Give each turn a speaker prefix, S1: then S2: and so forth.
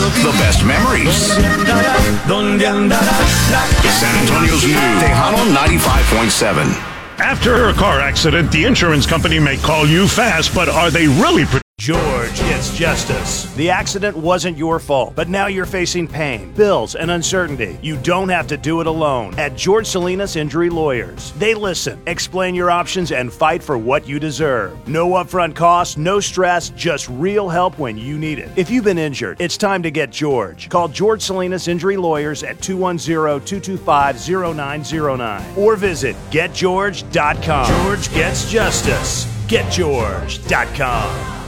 S1: The best memories. San Antonio's new Tejano 95.7.
S2: After a car accident, the insurance company may call you fast, but are they really
S3: George Gets Justice. The accident wasn't your fault, but now you're facing pain, bills, and uncertainty. You don't have to do it alone. At George Salinas Injury Lawyers, they listen, explain your options, and fight for what you deserve. No upfront costs, no stress, just real help when you need it. If you've been injured, it's time to get George. Call George Salinas Injury Lawyers at 210-225-0909 or visit getgeorge.com. George Gets Justice. GetGeorge.com.